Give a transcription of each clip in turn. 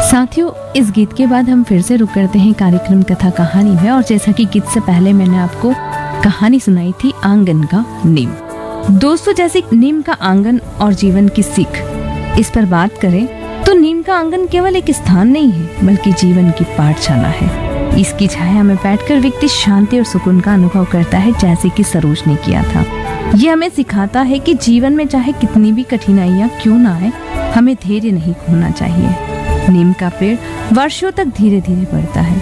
साथियों, इस गीत के बाद हम फिर से रुक करते हैं कार्यक्रम कथा कहानी में। और जैसा कि गीत से पहले मैंने आपको कहानी सुनाई थी आंगन का नीम। दोस्तों, जैसे नीम का आंगन और जीवन की सीख, इस पर बात करें तो नीम का आंगन केवल एक स्थान नहीं है बल्कि जीवन की पाठशाला है। इसकी छाया में बैठकर व्यक्ति शांति और सुकून का अनुभव करता है, जैसे कि सरोज ने किया था। यह हमें सिखाता है कि जीवन में चाहे कितनी भी कठिनाइयां क्यों ना आए, हमें धैर्य नहीं खोना चाहिए। नीम का पेड़ वर्षों तक धीरे धीरे बढ़ता है,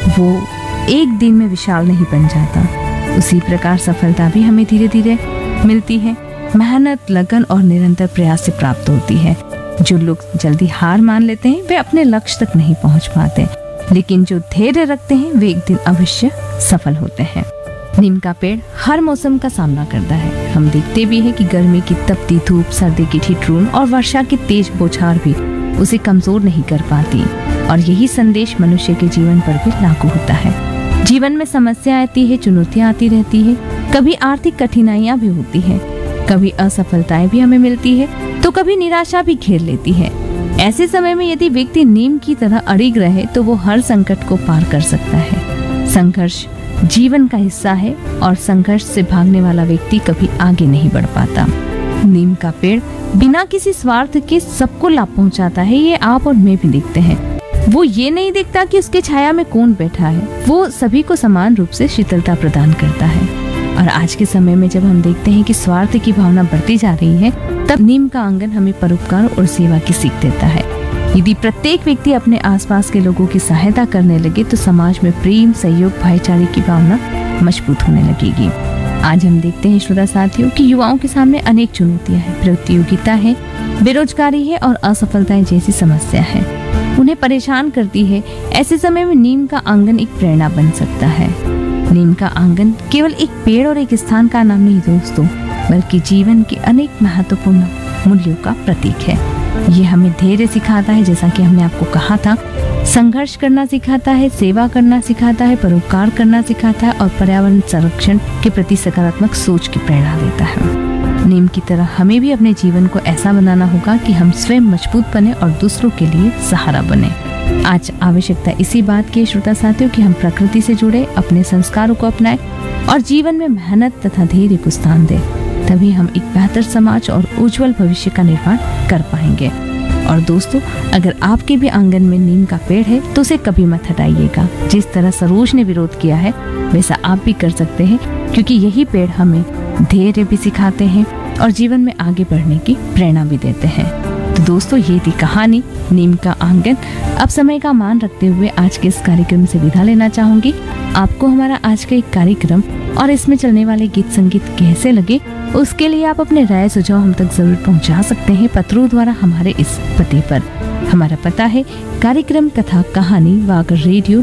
वो एक दिन में विशाल नहीं बन जाता। उसी प्रकार सफलता भी हमें धीरे धीरे मिलती है, मेहनत, लगन और निरंतर प्रयास से प्राप्त होती है। जो लोग जल्दी हार मान लेते हैं वे अपने लक्ष्य तक नहीं पहुंच पाते, लेकिन जो धैर्य रखते हैं वे एक दिन अवश्य सफल होते हैं। नीम का पेड़ हर मौसम का सामना करता है। हम देखते भी हैं कि गर्मी की तपती धूप, सर्दी की ठिठुरन और वर्षा की तेज बौछार भी उसे कमजोर नहीं कर पाती। और यही संदेश मनुष्य के जीवन पर भी लागू होता है। जीवन में समस्या आती है, चुनौतियां आती रहती है, कभी आर्थिक कठिनाइयां भी होती है, कभी असफलताएं भी हमें मिलती है, तो कभी निराशा भी घेर लेती है। ऐसे समय में यदि व्यक्ति नीम की तरह अड़िग रहे तो वो हर संकट को पार कर सकता है। संघर्ष जीवन का हिस्सा है और संघर्ष से भागने वाला व्यक्ति कभी आगे नहीं बढ़ पाता। नीम का पेड़ बिना किसी स्वार्थ के सबको लाभ पहुंचाता है, ये आप और मैं भी देखते हैं। वो ये नहीं देखता कि उसके छाया में कौन बैठा है, वो सभी को समान रूप से शीतलता प्रदान करता है। और आज के समय में जब हम देखते हैं कि स्वार्थ की भावना बढ़ती जा रही है, तब नीम का आंगन हमें परोपकार और सेवा की सीख देता है। यदि प्रत्येक व्यक्ति अपने आसपास के लोगों की सहायता करने लगे तो समाज में प्रेम, सहयोग, भाईचारे की भावना मजबूत होने लगेगी। आज हम देखते हैं श्रोता साथियों कि युवाओं के सामने अनेक चुनौतियां हैं, प्रतियोगिता है, बेरोजगारी है और असफलताएं जैसी समस्या है, उन्हें परेशान करती है। ऐसे समय में नीम का आंगन एक प्रेरणा बन सकता है। नीम का आंगन केवल एक पेड़ और एक स्थान का नाम नहीं दोस्तों, बल्कि जीवन के अनेक महत्वपूर्ण मूल्यों का प्रतीक है। ये हमें धैर्य सिखाता है, जैसा कि हमने आपको कहा था, संघर्ष करना सिखाता है, सेवा करना सिखाता है, परोपकार करना सिखाता है और पर्यावरण संरक्षण के प्रति सकारात्मक सोच की प्रेरणा देता है। नीम की तरह हमें भी अपने जीवन को ऐसा बनाना होगा कि हम स्वयं मजबूत बने और दूसरों के लिए सहारा बने। आज आवश्यकता इसी बात की श्रोता साथियों कि हम प्रकृति से जुड़े, अपने संस्कारों को अपनाएं और जीवन में मेहनत तथा धैर्य को स्थान दें। तभी हम एक बेहतर समाज और उज्जवल भविष्य का निर्माण कर पाएंगे। और दोस्तों, अगर आपके भी आंगन में नीम का पेड़ है तो उसे कभी मत हटाइएगा। जिस तरह सरोज ने विरोध किया है वैसा आप भी कर सकते हैं, क्योंकि यही पेड़ हमें धैर्य भी सिखाते हैं और जीवन में आगे बढ़ने की प्रेरणा भी देते हैं। तो दोस्तों, ये थी कहानी नीम का आंगन। अब समय का मान रखते हुए आज के इस कार्यक्रम से विदा लेना चाहूंगी। आपको हमारा आज का एक कार्यक्रम और इसमें चलने वाले गीत संगीत कैसे लगे, उसके लिए आप अपने राय सुझाव हम तक जरूर पहुंचा सकते हैं पत्रों द्वारा हमारे इस पते पर। हमारा पता है कार्यक्रम कथा कहानी वागर रेडियो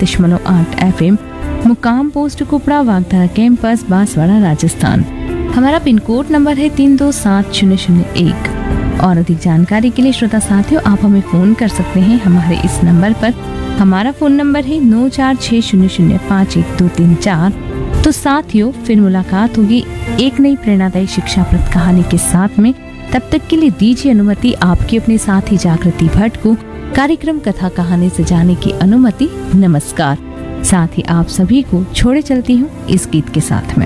90.8 FM, मुकाम पोस्ट कुपड़ा, वागधारा कैंपस, बांसवाड़ा, राजस्थान। हमारा पिन कोड नंबर है 327001। और अधिक जानकारी के लिए श्रोता साथियों आप हमें फोन कर सकते हैं हमारे इस नंबर पर। हमारा फोन नंबर है 9460051234। तो साथियों, फिर मुलाकात होगी एक नई प्रेरणादायी शिक्षाप्रद कहानी के साथ में। तब तक के लिए दीजिए अनुमति आपकी अपने साथी जागृति भट्ट को कार्यक्रम कथा कहानी से जाने की अनुमति। नमस्कार। साथ ही आप सभी को छोड़े चलती हूँ इस गीत के साथ में।